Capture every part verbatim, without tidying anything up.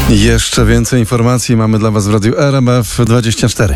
Jeszcze więcej informacji mamy dla Was w Radiu R M F dwadzieścia cztery.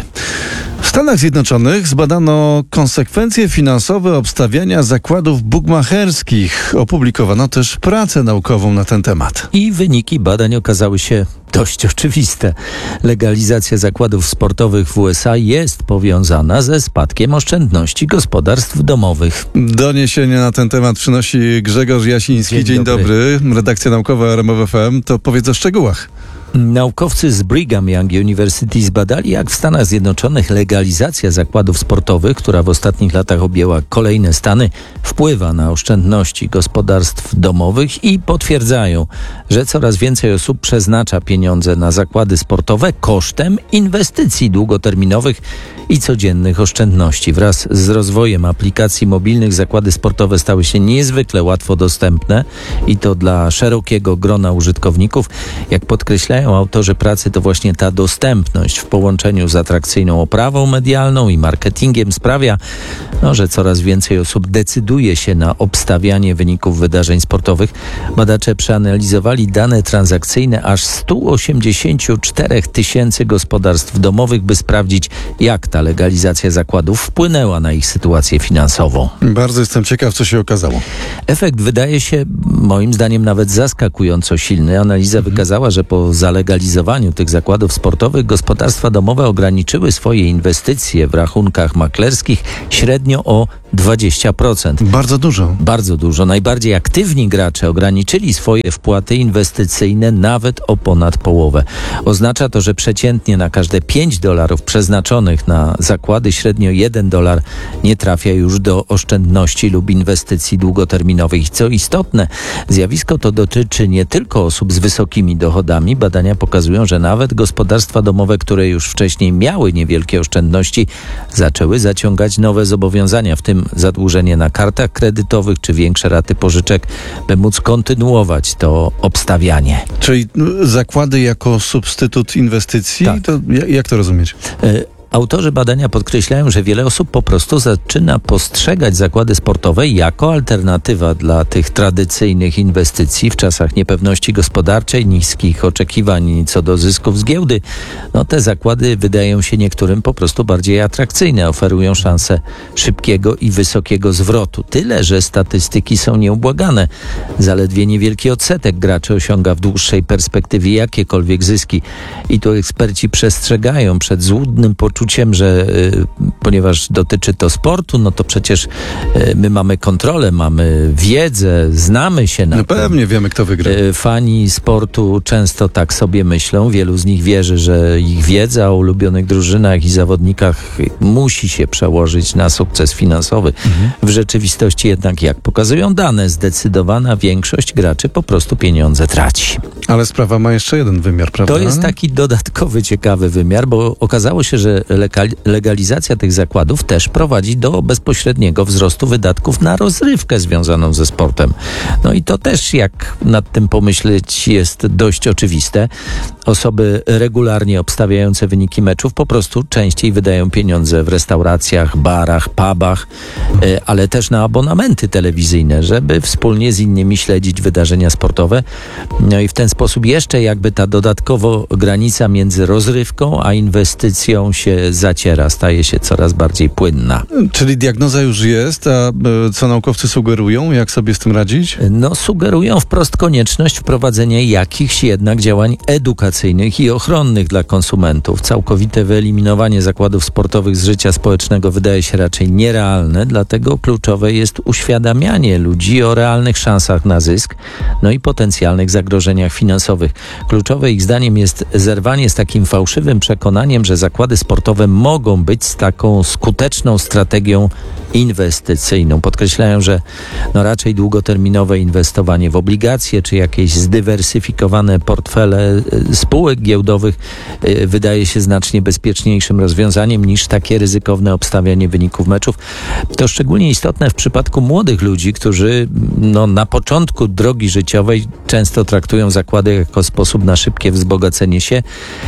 W Stanach Zjednoczonych zbadano konsekwencje finansowe obstawiania zakładów bukmacherskich. Opublikowano też pracę naukową na ten temat. I wyniki badań okazały się dość oczywiste. Legalizacja zakładów sportowych w U S A jest powiązana ze spadkiem oszczędności gospodarstw domowych. Doniesienia na ten temat przynosi Grzegorz Jasiński. Dzień, Dzień dobry. dobry. Redakcja naukowa R M F F M. To powiedz o szczegółach. Naukowcy z Brigham Young University zbadali, jak w Stanach Zjednoczonych legalizacja zakładów sportowych, która w ostatnich latach objęła kolejne stany, wpływa na oszczędności gospodarstw domowych i potwierdzają, że coraz więcej osób przeznacza pieniądze na zakłady sportowe kosztem inwestycji długoterminowych i codziennych oszczędności. Wraz z rozwojem aplikacji mobilnych zakłady sportowe stały się niezwykle łatwo dostępne i to dla szerokiego grona użytkowników. Jak podkreślają autorzy pracy, to właśnie ta dostępność w połączeniu z atrakcyjną oprawą medialną i marketingiem sprawia, no, że coraz więcej osób decyduje się na obstawianie wyników wydarzeń sportowych. Badacze przeanalizowali dane transakcyjne aż stu osiemdziesięciu czterech tysięcy gospodarstw domowych, by sprawdzić, jak ta legalizacja zakładów wpłynęła na ich sytuację finansową. Bardzo jestem ciekaw, co się okazało. Efekt wydaje się, moim zdaniem, nawet zaskakująco silny. Analiza mhm. wykazała, że po zalegalizowaniu tych zakładów sportowych gospodarstwa domowe ograniczyły swoje inwestycje w rachunkach maklerskich średnio o dwadzieścia procent. Bardzo dużo. Bardzo dużo. Najbardziej aktywni gracze ograniczyli swoje wpłaty inwestycyjne nawet o ponad połowę. Oznacza to, że przeciętnie na każde pięć dolarów przeznaczonych na zakłady średnio jeden dolar nie trafia już do oszczędności lub inwestycji długoterminowych. I co istotne, zjawisko to dotyczy nie tylko osób z wysokimi dochodami. Badania pokazują, że nawet gospodarstwa domowe, które już wcześniej miały niewielkie oszczędności, zaczęły zaciągać nowe zobowiązania, w tym zadłużenie na kartach kredytowych czy większe raty pożyczek, by móc kontynuować to obstawianie. Czyli zakłady jako substytut inwestycji? Tak. To jak to rozumieć? Y- Autorzy badania podkreślają, że wiele osób po prostu zaczyna postrzegać zakłady sportowe jako alternatywa dla tych tradycyjnych inwestycji w czasach niepewności gospodarczej, niskich oczekiwań co do zysków z giełdy. No, te zakłady wydają się niektórym po prostu bardziej atrakcyjne, oferują szansę szybkiego i wysokiego zwrotu. Tyle, że statystyki są nieubłagane. Zaledwie niewielki odsetek graczy osiąga w dłuższej perspektywie jakiekolwiek zyski. I tu eksperci przestrzegają przed złudnym poczuciem, że y, ponieważ dotyczy to sportu, no to przecież y, my mamy kontrolę, mamy wiedzę, znamy się na No pewnie wiemy, kto wygra. Y, fani sportu często tak sobie myślą. Wielu z nich wierzy, że ich wiedza o ulubionych drużynach i zawodnikach musi się przełożyć na sukces finansowy. Mhm. W rzeczywistości jednak, jak pokazują dane, zdecydowana większość graczy po prostu pieniądze traci. Ale sprawa ma jeszcze jeden wymiar, prawda? To jest taki dodatkowy, ciekawy wymiar, bo okazało się, że legalizacja tych zakładów też prowadzi do bezpośredniego wzrostu wydatków na rozrywkę związaną ze sportem. No i to też, jak nad tym pomyśleć, jest dość oczywiste. Osoby regularnie obstawiające wyniki meczów po prostu częściej wydają pieniądze w restauracjach, barach, pubach, ale też na abonamenty telewizyjne, żeby wspólnie z innymi śledzić wydarzenia sportowe. No i w ten sposób jeszcze jakby ta dodatkowo granica między rozrywką a inwestycją się zaciera, staje się coraz bardziej płynna. Czyli diagnoza już jest, a co naukowcy sugerują, jak sobie z tym radzić? No, sugerują wprost konieczność wprowadzenia jakichś jednak działań edukacyjnych i ochronnych dla konsumentów. Całkowite wyeliminowanie zakładów sportowych z życia społecznego wydaje się raczej nierealne, dlatego kluczowe jest uświadamianie ludzi o realnych szansach na zysk, no i potencjalnych zagrożeniach finansowych. Kluczowe ich zdaniem jest zerwanie z takim fałszywym przekonaniem, że zakłady sportowe mogą być z taką skuteczną strategią inwestycyjną. Podkreślają, że no raczej długoterminowe inwestowanie w obligacje czy jakieś zdywersyfikowane portfele spółek giełdowych y, wydaje się znacznie bezpieczniejszym rozwiązaniem niż takie ryzykowne obstawianie wyników meczów. To szczególnie istotne w przypadku młodych ludzi, którzy no, na początku drogi życiowej często traktują zakłady jako sposób na szybkie wzbogacenie się,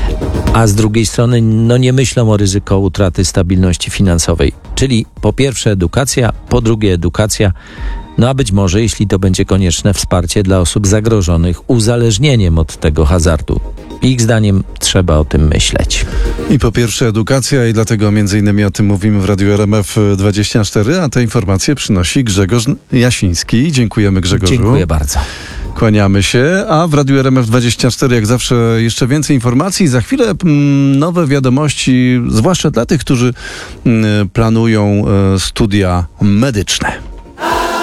a z drugiej strony no, nie myślą o ryzyku utraty stabilności finansowej. Czyli po pierwsze edukacja, po drugie edukacja, no a być może, jeśli to będzie konieczne, wsparcie dla osób zagrożonych uzależnieniem od tego hazardu. Ich zdaniem trzeba o tym myśleć. I po pierwsze edukacja i dlatego między innymi o tym mówimy w Radiu R M F dwadzieścia cztery, a te informacje przynosi Grzegorz Jasiński. Dziękujemy, Grzegorzu. Dziękuję bardzo. Kłaniamy się, a w Radiu R M F dwadzieścia cztery jak zawsze jeszcze więcej informacji. Za chwilę mm, nowe wiadomości, zwłaszcza dla tych, którzy mm, planują e, studia medyczne.